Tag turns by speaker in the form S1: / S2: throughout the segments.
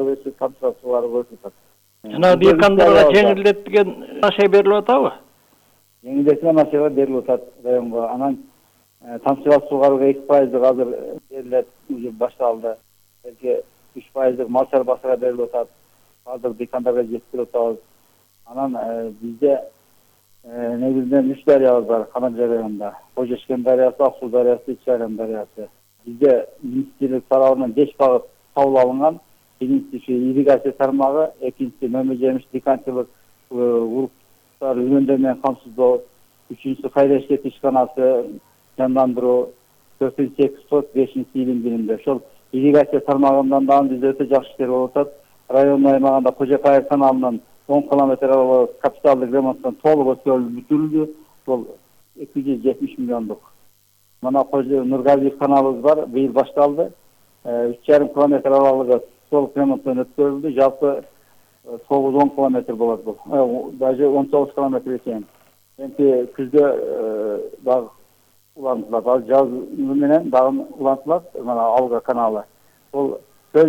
S1: көбөсү тамчылап сугарып өтүп атат.
S2: Жана дыйкандарга жеңилдетилген нашай берилип атабы?
S1: Жеңилдетилген нашайга берилип атат районго. Анан тамчылап сугарууга 2% азыр берилет, уже башталды. Belki 3%'lik mal çarpasına belli otat. Hazır dikkanlara жеткирип атабыз. Анан bizde негизинен 3 дарыябыз бар Канаржай районунда. Кожешкен дарыясы, Аксу дарыясы, Ичайран дарыясы. Bizde министрлик тарабынан 5 багыт кабыл алынган. Биринчиси ирригация тармагы, экинчиси мөмө-жемиш диканчылык уруктар үнөмдөр менен камсыздоо, үчүнчүсү кайра иштетүү ишканасы жандандыруу, төртүнчүсү экспорт, бешинчиси илим билимдер. Ошол ирригация тармагынан дагы бизде өтө жакшы иштер болуп атат. Район аймагында Кожакаев каналынан 10 километр аралык капиталдык ремонттон толук өткөрүлдү. Бул 270 миллиондук. Мына Нургалиев каналыбыз бар, быйыл башталды. 3,5 километр аралыгы толук ремонттон өткөрүлдү. Жалпы 9-10 километр болот бул. Даже 19 километр экен. Эми күздө дагы улантылат. Жаз менен дагы улантылат. Мына Алга каналы. Бул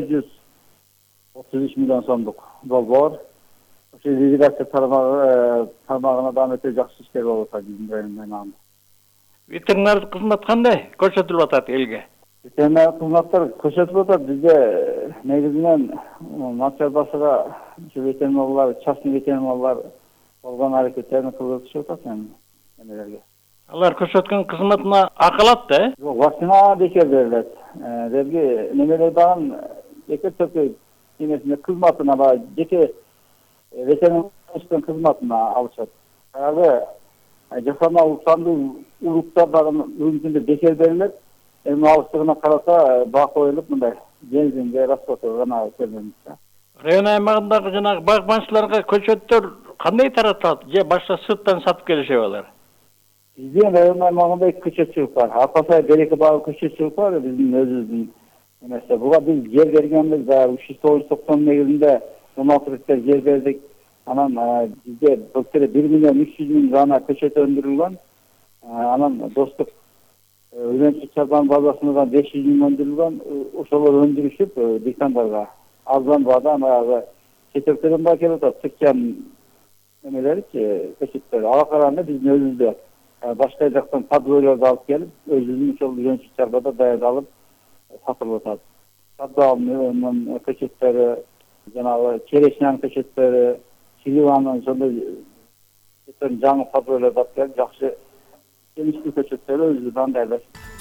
S1: 433 миллион сомдук долбоор. Ошо ирригация тармагына дагы өтө жакшы иштер болуп атат биздин райондо.
S2: Ветеринардык кызмат кандай көрсөтүлүп атат элге?
S1: Ветеринардык кызматтар көрсөтүлүп атат. Бизде негизинен начар басыга ветеринарлар, частный ветеринарлар болгон аракеттерин кылып атышып атат эмелерге.
S2: Алар көрсөткөн кызматына акы алат да?
S1: Жок, вакцина бекер берилет. Дерги немелер дагы бекер төкөй эмесине кызматына ба жеке ветеринарлык кызматына алышат. Ага жасануу сандуу уруктар дагы өзүндө бекер берилет. Эми алыштыгына караса баа коюлуп мындай бензинге расходго гана келмекте.
S2: Район аймагындагы жанагы багбанчыларга көчөттөр кандай таратылат? Же башка сырттан сатып келишеби алар?
S1: Биздин район аймагында көчөтчүлүк бар. Апасай береке багы көчөтчүлүк бар биздин өзүбүздүн эмесе. Буга биз жер бергенбиз да 390 негизинде 16 гектар жер бердик. Анан бизде былтыр 1 миллион 300 миң дана көчөт өндүрүлгөн. Анан достук Ürünçü çarpan bazasında 500 миң өндүрүлгөн. Ошолор өндүрүшүп дыйкандарга арзан баада четектерден баа келип атат. Тыкчан эмелеричи көчөттөр. Ага караганда биздин өзүбүздө башка жактан подвойлорду алып келип, өзүбүздүн ошол ürünçü чарбада даярдалып сатылып атат. Саддамын көчөттөрү, жанагы черешнян көчөттөрү, Силиванын ошондой жаңы подвойлорду алып келип, жакшы жемиштүү көчөттөрү өзүбүздөн даярдайбыз.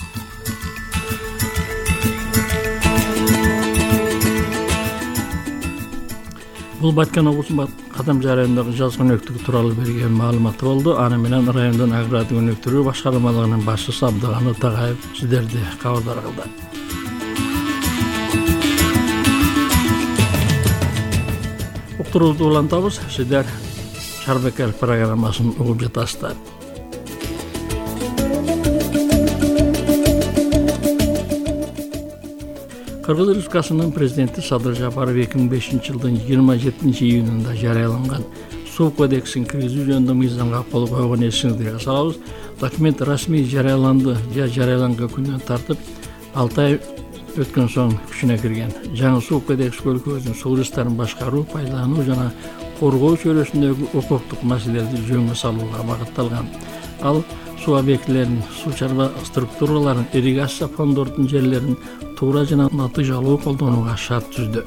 S3: Бул Баткен облусунун Кадамжай районундагы жаз өнөктүгү тууралуу берген маалымат болду. Аны менен райондун агрардык өнөктүрүү башкармалыгынын башчысы Абдыганы Тагаев сиздерди кабардар кылды. Уктуруубузду улантабыз. Сиздер Шарбекер программасын угуп жатасыздар. Кыргыз Республикасынын президенти Садыр Жапаров 2005 жылдын 27 июнунда жарыяланган Суу кодексин киргизүү жөнүндө мыйзамга кол койгон эсиңизге салабыз. Документ расмий жарыяланды, жарыяланган күндөн тартып 6 ай өткөн соң күчүнө кирген. Жаңы Суу кодекс өлкөбүздүн суу ресурстарын башкаруу, пайдалануу жана коргоо чөйрөсүндөгү укуктук маселелерди жөнгө салууга багытталган. Ал суу объектилеринин, суу чарба структураларын, ирригация фондордун жерлерин туура жана натыйжалуу колдонууга шарт түздү.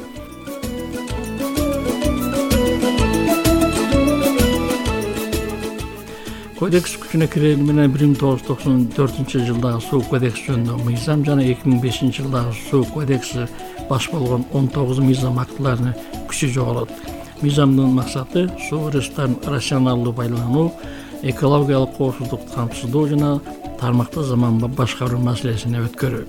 S3: Кодекс күчүнө кирери менен 1994 жылдагы Суу кодекс жөнүндө мыйзам жана 2005 жылдагы Суу кодекси баш болгон 19 мыйзам актыларынын күчү жоголот. Мыйзамдын максаты суу ресурстарын рационалдуу пайдалануу, экологиялык коопсуздукту камсыздоо жана тармакты заманбап башкаруу маселесине өткөрүү.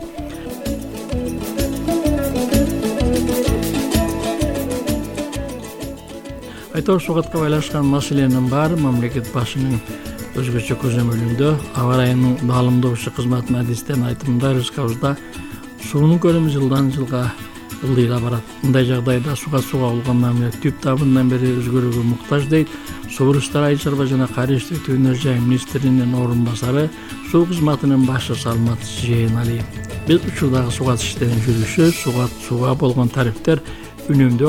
S3: Айтор сугатка байлашкан маселенин баары мамлекет башынын өзгөчө көзөмөлүндө аба ырайынын баалымдоочу кызматынын адистеринин айтымында республикабызда суунун көлөмү жылдан жылга ылдыйра барат. Мындай жагдайда суга болгон мамиле түп табынан бери өзгөрүүгө муктаж дейт Суу ресурстары айыл чарба жана кайра иштетүү өнөр жай министринин орун басары суу кызматынын башчысы Алмат Жээналиев. Биз учурдагы сугат иштеринин жүрүшү, сууга болгон тарифтер, үнөмдөө